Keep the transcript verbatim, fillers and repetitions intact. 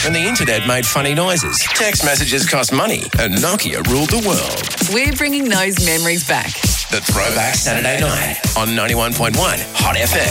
when the internet made funny noises. Text messages cost money and Nokia ruled the world. We're bringing those memories back. The Throwback Saturday Night on ninety-one point one Hot F M.